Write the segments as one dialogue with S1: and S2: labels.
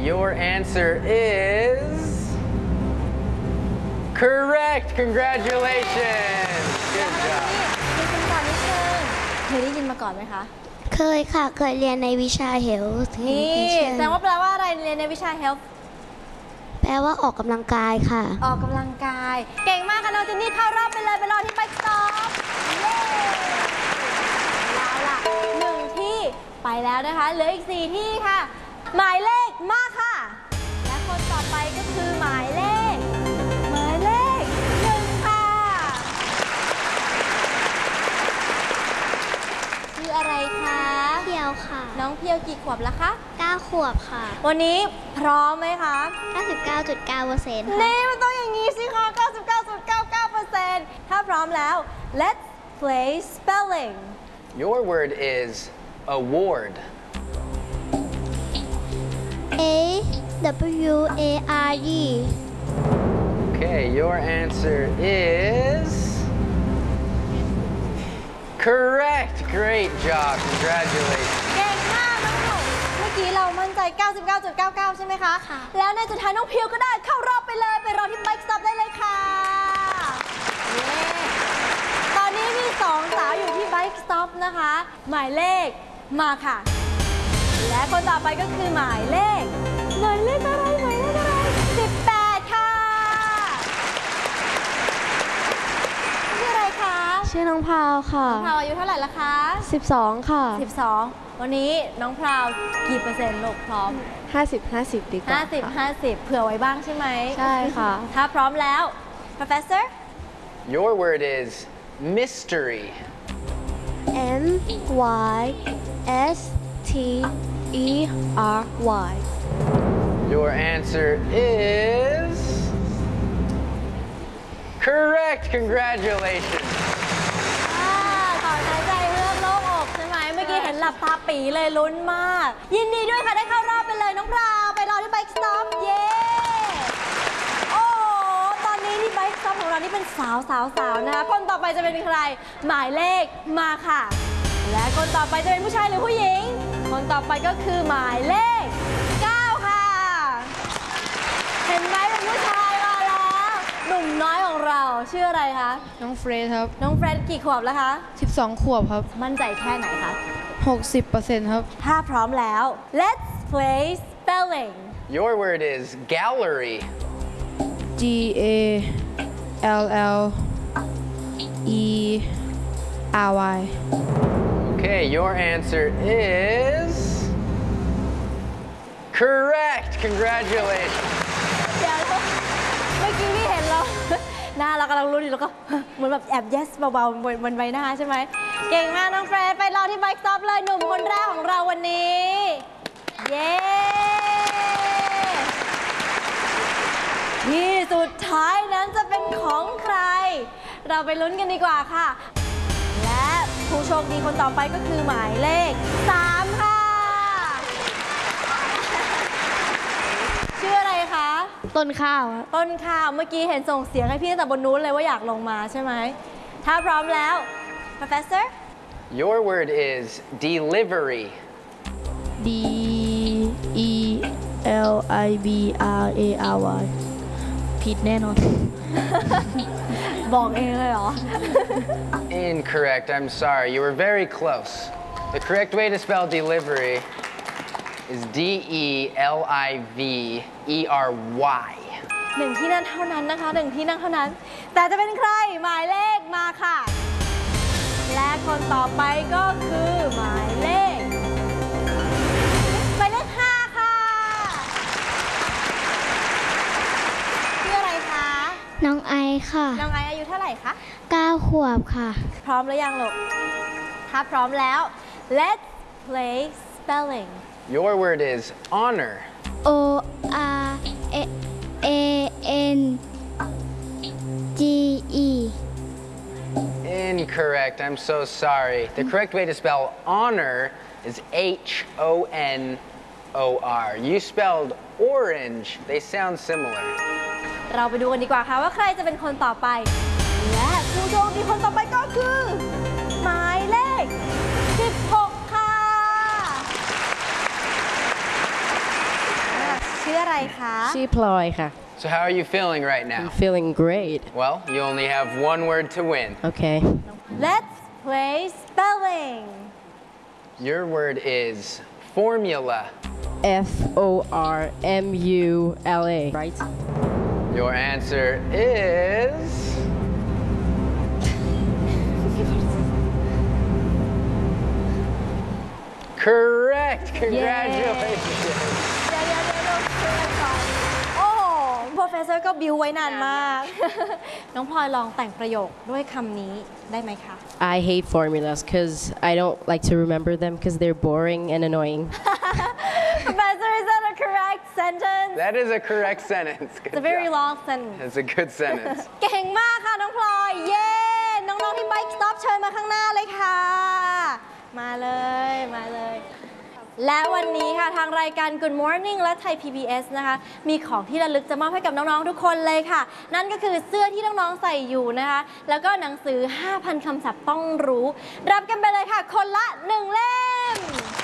S1: your answer is correct. Congratulations. Good job.
S2: เคยได้ยินมาก่อนไหมคะ
S3: เคยค่ะ เคยเรียนในวิชา Health
S2: นี่แสดงว่าแปลว่าอะไรเรียนในวิชา Health
S3: แปลว่าออกกำลังกายค่ะ
S2: ออกกำลังกาย เก่งมากค่ะน้องเจนนี่เข้ารอบไปเลยไปรอที่ Bike Stop เย้แล้วล่ะ1ที่ไปแล้วนะคะเหลืออีก4ที่ค่ะหมายเลขมาค่ะและคนต่อไปก็คือหมายเลข1ค่ะชื่ออะไรคะ
S3: เพียวค่ะ
S2: น้องเพียวกี่ขวบแล้วคะ
S3: 9 ขวบค่ะ
S2: วันนี้พร้อมไหมคะ
S3: 99.9% ค่ะ
S2: นี่มันต้องอย่างนี้สิคะ 99.99% ถ้าพร้อมแล้ว let's play spelling
S1: Your word is award.
S3: AWARD.
S1: Okay, your answer is correct. Great job. Congratulations.
S2: เก่งมากน้องหนุ่มเมื่อกี้เรามั่นใจ 99.99 ใช่ไหมคะ
S3: ค่ะ
S2: แล้วในสุดท้ายน้องพิวก็ได้เข้ารอบไปเลยไปรอที่ Bike Stop ได้เลยค่ะเย้ตอนนี้มี2 สาวอยู่ที่ Bike Stop นะคะหมายเลขมาค่ะและคนต่อไปก็คือหมายเลขอะไร18ค่ะชื่ออะไรคะ
S4: ชื่อน้องพราวค่ะ
S2: น้องพราวอายุเท่าไหร่ละคะ
S4: 12 ค่ะ
S2: 12วันนี้น้องพราวกี่เปอร์เซ็นต์ลูกพร้อม
S4: 50 ดีกว่าค่ะ
S2: 50 เผื่อไว้บ้างใช่ไหม
S4: ใช่ค่ะ
S2: ถ้าพร้อมแล้ว Professor
S1: Your word is mystery.
S4: MYSTERY.
S1: Your answer is correct. Congratulations.
S2: ถอนหายใจเรื่องโล่งอกใช่ไหมเมื่อกี้เห็นหลับตาปีเลยลุ้นมาก ยินดีด้วยค่ะได้เข้ารอบไปเลยน้องพราวไปรอที่ Bike Stop เย้โอ้ตอนนี้ที่ Bike Stop ของเรานี่เป็นสาวนะคะคนต่อไปจะเป็นใครหมายเลขมาค่ะ และคนต่อไปจะเป็นผู้ชายหรือผู้หญิงคนต่อไปก็คือหมายเลข9ค่ะเห็นไหมเป็นผู้ชายมาแล้วหนุ่มน้อยของเราชื่ออะไรคะ
S4: น้องเฟรดครับ
S2: น้องเฟรดกี่ขวบแล้วคะ
S4: 12 ขวบครับ
S2: มั่นใจแค่ไหนคะ
S4: 60% ครับ
S2: ถ้าพร้อมแล้ว let's play spelling
S1: Your word is gallery.
S4: GALLERY.
S1: Okay, your answer is correct. Congratulations.
S2: เดี๋ยวเมื่อกี้ที่เห็นเรา หน้าเรากำลังลุ้นอยู่แล้วก็ เหมือนแบบแอบ yes เบาๆบนใบหน้าใช่ไหมเก่งมากน้องเฟรดไปรอที่ Bike Stop เลยหนุ่มคนแรกของเราวันนี้ เย้ที่สุดท้ายนั้นจะเป็นของใคร เราไปลุ้นกันดีกว่าค่ะ และผู้โชคดีคนต่อไปก็คือหมายเลข3ค่ะ ชื่ออะไรคะ
S4: ต้นข้าวครับ
S2: ต้นข้าวเมื่อกี้เห็นส่งเสียงให้พี่ตั้งแต่บนนู้นเลยว่าอยากลงมาใช่ไหมถ้าพร้อมแล้ว Professor
S1: Your word is delivery.
S4: DELIBRARY ผิดแน่นอน
S2: บอกเองเลยเหรอ
S1: Incorrect. I'm sorry. You were very close. The correct way to spell delivery is DELIVERY.
S2: หนึ่งที่นั่นเท่านั้นนะคะหนึ่งที่นั่งเท่านั้น แต่จะเป็นใครหมายเลขมาค่ะ และคนต่อไปก็คือหมายเลข5ค่ะชื่ออะไรคะ
S3: น้องไอค่ะ
S2: น้องไออายุเท่าไหร่คะ
S3: 9 ขวบค่ะ
S2: พร้อมหรือยังลูกถ้าพร้อมแล้ว let's play spelling
S1: Your word is honor.
S3: ORANGE.
S1: Incorrect. I'm so sorry. The correct way to spell honor is HONOR. You spelled orange. They sound similar.
S2: เราไปดูกันดีกว่าค่ะว่าใครจะเป็นคนต่อไป และผู้โชคดีคนต่อไปก็คือหมายเลข16ค่ะชื่ออะไรคะ
S4: ชื่อพลอยค่ะ
S1: So how are you feeling right now?
S4: I'm feeling great
S1: Well, you only have one word to win.
S4: okay
S2: Let's play spelling
S1: Your word is formula.
S4: Formula right
S1: Your answer is correct. Congratulations.
S2: เดี๋ยวช่วยกันก่อนโอ้โห Professor ก็บิวไว้นานมาก น้องพลอยลองแต่งประโยคด้วยคำนี้ได้ไหมคะ
S4: I hate formulas because I don't like to remember them because they're boring and annoying
S2: Professor is that a correct sentence
S1: That is a correct sentence. Good
S2: It's a very
S1: job.
S2: long sentence
S1: It's a good sentence.
S2: เก่งมากค่ะน้องพลอย เย้ น้องๆที่ Bike Stop เชิญมาข้างหน้าเลยค่ะ มาเลย และวันนี้ค่ะทางรายการ Good Morning และไทย PBS นะคะมีของที่ระลึกจะมอบให้กับน้องๆทุกคนเลยค่ะ นั่นก็คือเสื้อที่น้องๆใส่อยู่นะคะ แล้วก็หนังสือ 5,000 คำศัพท์ต้องรู้ รับกันไปเลยค่ะ คนละ 1 เล่ม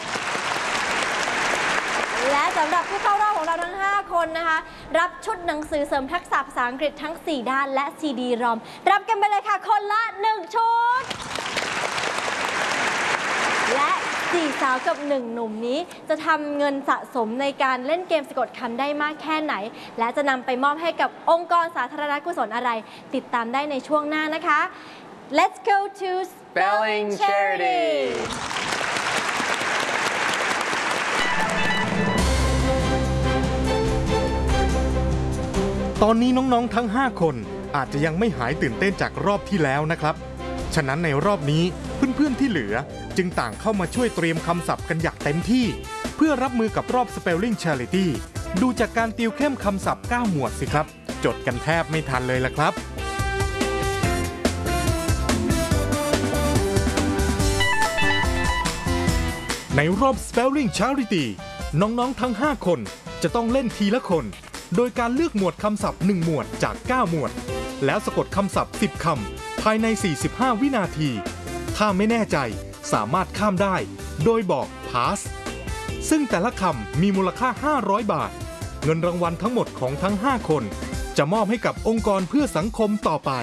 S2: และสำหรับผู้เข้ารอบของเราทั้ง 5 คนนะคะ รับชุดหนังสือเสริมทักษะภาษาอังกฤษทั้ง 4 ด้านและ CD ROM รับกันไปเลยค่ะ คนละ 1 ชุด และ4 สาวกับ 1 หนุ่มนี้จะทำเงินสะสมในการเล่นเกมสะกดคำได้มากแค่ไหน และจะนำไปมอบให้กับองค์กรสาธารณกุศลอะไร ติดตามได้ในช่วงหน้านะคะ Let's go to
S1: Spelling Charity.
S5: ตอนนี้น้องๆทั้ง 5 คนอาจจะยังไม่หายตื่นเต้นจากรอบที่แล้วนะครับ ฉะนั้นในรอบนี้เพื่อนๆที่เหลือจึงต่างเข้ามาช่วยเตรียมคำศัพท์กันอย่างเต็มที่ เพื่อรับมือกับรอบ Spelling Charity ดูจากการติวเข้มคำศัพท์ 9 หมวดสิครับ จดกันแทบไม่ทันเลยล่ะครับ ในรอบ Spelling Charity น้องๆทั้ง 5 คนจะต้องเล่นทีละคน โดยการเลือกหมวดคำศัพท์ 1 หมวดจาก 9 หมวด แล้วสะกดคำศัพท์ 10 คำภายใน 45 วินาที ถ้าไม่แน่ใจสามารถข้ามได้ โดยบอก pass ซึ่งแต่ละคำมีมูลค่า 500 บาท เงินรางวัลทั้งหมดของทั้ง 5 คนจะมอบให้กับองค์กรเพื่อสังคมต่อไป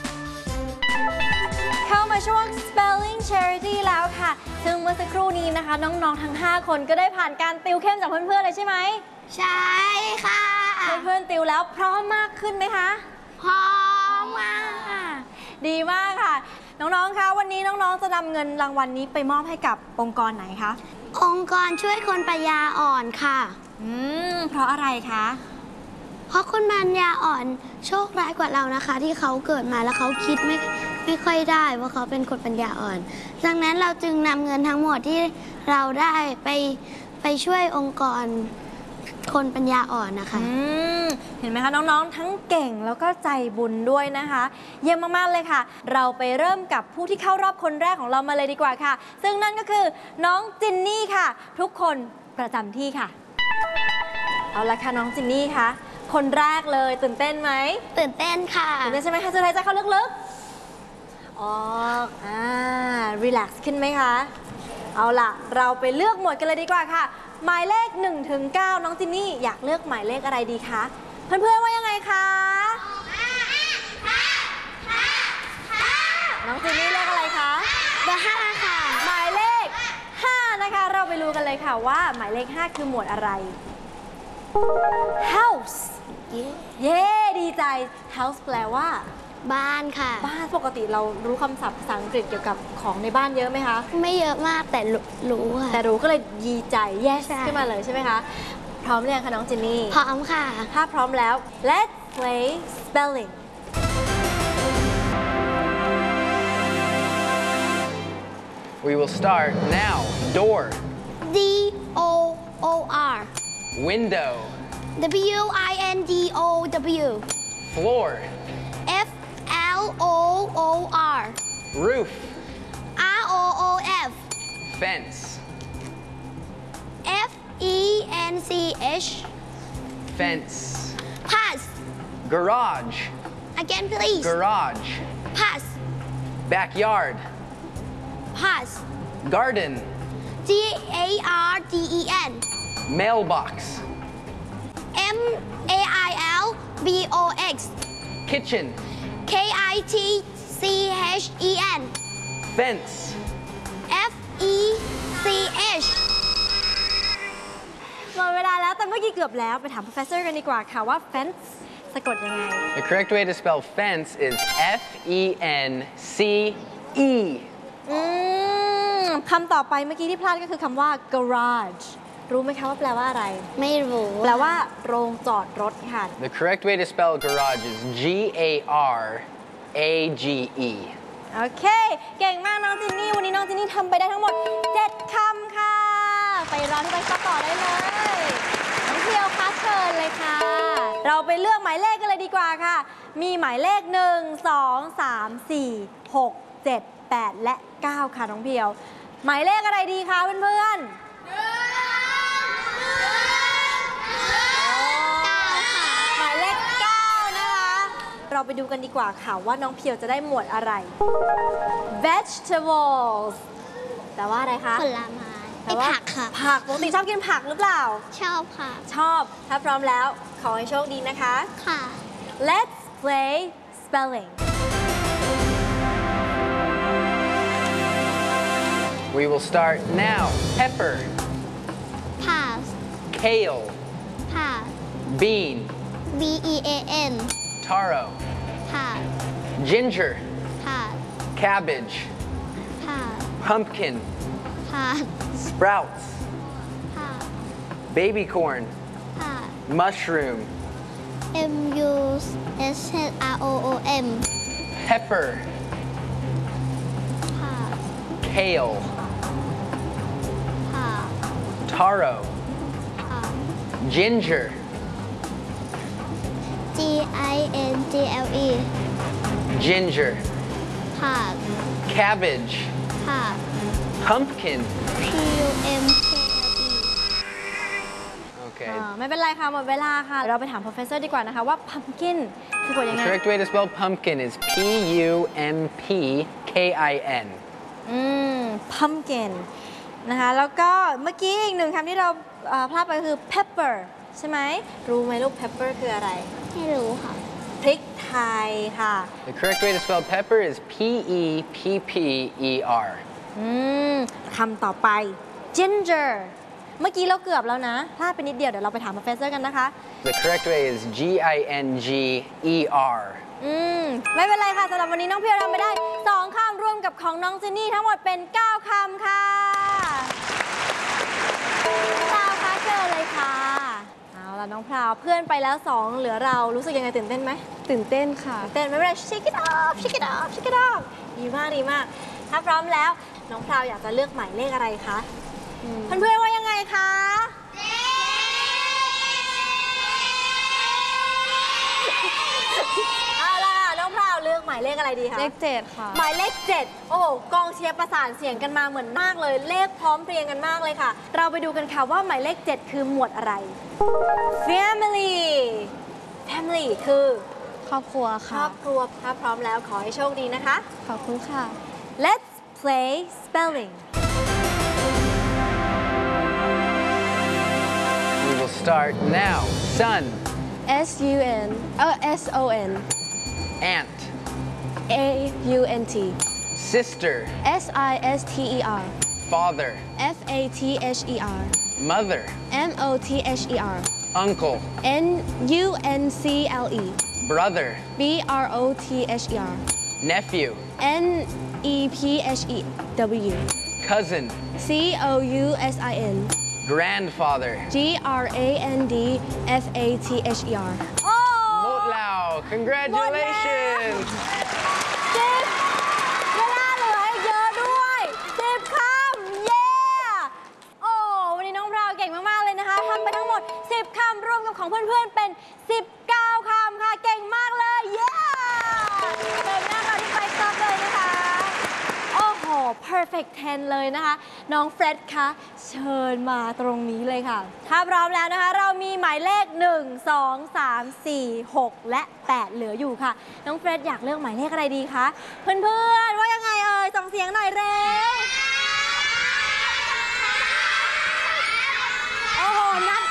S2: เข้ามาช่วง Spelling Charity แล้วค่ะ ซึ่งเมื่อสักครู่นี้นะคะ น้องๆทั้ง 5 คนก็ได้ผ่านการติวเข้มจากเพื่อนๆเลยใช่ไหม
S3: ใช่ค่ะ
S2: เพื่อนๆติวแล้วพร้อมมากขึ้นไหมคะ
S3: พร้อมมาก
S2: ดีมากค่ะ น้องๆ คะวันนี้น้องๆ จะนำเงินรางวัลนี้ไปมอบให้กับองค์กรไหนคะ
S3: องค์กรช่วยคนปัญญาอ่อนค่ะ
S2: เพราะอะไรคะ
S3: เพราะคนปัญญาอ่อนโชคร้ายกว่าเรานะคะ ที่เขาเกิดมาแล้วเขาคิดไม่ค่อยได้เพราะเขาเป็นคนปัญญาอ่อน ดังนั้นเราจึงนำเงินทั้งหมดที่เราได้ไปช่วยองค์กรคนปัญญาอ่อนนะคะ
S2: เห็นไหมคะน้องๆ ทั้งเก่งแล้วก็ใจบุญด้วยนะคะ เยี่ยมมากๆเลยค่ะ เราไปเริ่มกับผู้ที่เข้ารอบคนแรกของเรามาเลยดีกว่าค่ะ ซึ่งนั่นก็คือน้องจินนี่ค่ะ ทุกคนประจำที่ค่ะ เอาละค่ะน้องจินนี่คะคนแรกเลยตื่นเต้นไหม
S3: ตื่นเต้นค่ะ
S2: ตื่นเต้นใช่ไหมคะสุดท้ายใจเข้าลึกๆออกรีแลกซ์ขึ้นไหมคะเอาล่ะเราไปเลือกหมวดกันเลยดีกว่าค่ะหมายเลข1 ถึง 9น้องจินนี่อยากเลือกหมายเลขอะไรดีคะเพื่อนๆว่ายังไงคะน้องจินนี่เลือกอะไรคะ
S3: เบอร์ 5 ค่ะ
S2: หมายเลข5นะคะเราไปดูกันเลยค่ะว่าหมายเลข5คือหมวดอะไร house เย้ดีใจ house แปลว่า
S3: บ้านค่ะ
S2: บ้านปกติเรารู้คำศัพท์ภาษาอังกฤษเกี่ยวกับของในบ้านเยอะไหมคะ
S3: ไม่เยอะมากแต่รู้ค่ะ
S2: แต่รู้ก็เลยดีใจ yes ขึ้นมาเลยใช่ไหมคะพร้อมหรือยังคะน้องจินนี่
S3: พร้อมค่ะ
S2: ถ้าพร้อมแล้ว let's play spelling
S1: We will start now. Door.
S3: D-O-O-R
S1: Window.
S3: W-I-N-D-O-W
S1: Floor.
S3: F-L-O-O-R
S1: Roof.
S3: R-O-O-F
S1: Fence.
S3: F-E-N-C-H
S1: Fence.
S3: Pass
S1: Garage.
S3: Again please
S1: Garage.
S3: Pass
S1: Backyard.
S3: Pass
S1: Garden.
S3: G-A-R-D-E-N
S1: Mailbox.
S3: MAILBOX
S1: Kitchen.
S3: KITCHEN
S1: Fence.
S3: FECH
S2: หมดเวลาแล้วแต่เมื่อกี้เกือบแล้วไปถาม professor กันดีกว่าค่ะว่า fence สะกดยังไง
S1: The correct way to spell fence is FENCE.
S2: คำต่อไปเมื่อกี้ที่พลาดก็คือคำว่า garage รู้ไหมคะว่าแปลว่าอะไร
S3: ไม่รู้
S2: แปลว่าโรงจอดรถค่ะ
S1: The correct way to spell garage is GARAGE.
S2: โอเค เก่งมากน้องจินนี่ วันนี้น้องจินนี่ทำไปได้ทั้งหมด 7 คำค่ะ ไปรอที่ไปต่อได้เลย น้องเพียวคะเชิญเลยค่ะ เราไปเลือกหมายเลขกันเลยดีกว่าค่ะ มีหมายเลข 1 2 3 4 6 7 8 และ 9 ค่ะน้องเพียว หมายเลขอะไรดีคะเพื่อนๆหมายเลข 9 นะคะ เราไปดูกันดีกว่าค่ะว่าน้องเพียวจะได้หมวดอะไร vegetables แต่ว่าอะไรคะ
S3: ผลไม้
S2: แต่ว่า
S3: ผักค่ะ
S2: ผักปกติชอบกินผักหรือเปล่า
S3: ชอบค่ะ
S2: ชอบ ถ้าพร้อมแล้ว ขอให้โชคดีนะคะ
S3: ค่ะ
S2: Let's play spelling
S1: We will start now. Pepper,
S3: pass
S1: kale,
S3: pass
S1: bean,
S3: BEAN
S1: taro,
S3: pass
S1: ginger,
S3: pass
S1: cabbage,
S3: pass
S1: pumpkin,
S3: pass
S1: sprouts,
S3: pass
S1: baby corn,
S3: pass
S1: mushroom,
S3: MUSHROOM
S1: pepper,
S3: pass
S1: kale,
S3: pass
S1: taro,
S3: pass
S1: ginger,
S3: GINGLE
S1: ginger,
S3: pass
S1: cabbage,
S3: pass
S1: pumpkin.
S3: PUMKLE
S1: Okay.
S2: ไม่เป็นไรค่ะ หมดเวลาค่ะ เราไปถาม professor ดีกว่านะคะว่า pumpkin สะกดยัง
S1: The
S2: ไง
S1: correct way to spell pumpkin is PUMPKIN.
S2: pumpkin นะคะ แล้วก็เมื่อกี้อีกหนึ่งคำที่เราพลาดไปคือ pepper ใช่ไหม รู้ไหมลูก pepper คืออะไร
S3: ไม่รู้ค่ะ
S2: พริกไทยค่ะ
S1: The correct way to spell pepper is PEPPER.
S2: คำต่อไป ginger เมื่อกี้เราเกือบแล้วนะ พลาดไปนิดเดียว เดี๋ยวเราไปถาม professor กันนะคะ
S1: The correct way is GINGER.
S2: ไม่เป็นไรค่ะสำหรับวันนี้น้องเพียวทำไปได้ 2 คำรวมกับของน้องจินนี่ทั้งหมดเป็น 9 คำค่ะพราวคะเจอเลยค่ะ เอาล่ะน้องพราวเพื่อนไปแล้ว 2 เหลือเรารู้สึกยังไงตื่นเต้นไหม
S4: ตื่นเต้นค่ะ
S2: ตื่นเต้นไม่เป็นไร shake it up shake it up shake it up ดีมากดีมาก ถ้าพร้อมแล้วน้องพราวอยากจะเลือกหมายเลขอะไรคะเพื่อนๆว่ายังไงคะเอาล่ะน้องพราวเลือกหมายเลขอะไรดีคะ
S4: เลข7ค่ะ
S2: หมายเลข 7 โอ้โห กองเชียร์ประสานเสียงกันมาเหมือนมากเลย เลขพร้อมเพรียงกันมากเลยค่ะ เราไปดูกันค่ะว่าหมายเลข 7 คือหมวดอะไร Family Family คือ
S4: ครอบครัว
S2: คร
S4: ค่ะ
S2: อบครัว ถ้าพร้อมแล้วขอให้โชคดีนะคะ
S4: ขอบคุณค่ะ
S2: Let's play spelling
S1: We will start now. Son,
S4: SUN SON
S1: aunt,
S4: AUNT
S1: sister,
S4: SISTER
S1: father,
S4: FATHER
S1: mother,
S4: MOTHER
S1: uncle,
S4: NUNCLE
S1: brother,
S4: BROTHER
S1: nephew,
S4: NEPHEW
S1: cousin,
S4: COUSIN
S1: grandfather.
S4: GRANDFATHER
S2: โอ้
S1: Motlao, congratulations!
S2: 10 เวลาเหลืออีกเยอะด้วย 10 คำ เย้ โอ้ วันนี้น้องพราวเก่งมาก ๆ เลยนะคะทำไปทั้งหมด 10 คำรวมกับของเพื่อน ๆ เป็น 19 คำค่ะ เก่งมากเลย เย้เดินหน้าเราที่ไปซับเลยนะคะ โอ้โห perfect 10 เลยนะคะ น้องเฟร็ดคะเชิญมาตรงนี้เลยค่ะ ถ้าพร้อมแล้วนะคะ เรามีหมายเลข 1 2 3 4 6 และ 8 เหลืออยู่ค่ะ น้องเฟร็ดอยากเลือกหมายเลขอะไรดีคะ เพื่อนๆ ว่ายังไงเอ่ย ส่งเสียงหน่อยเร็ว โอ้โห นัด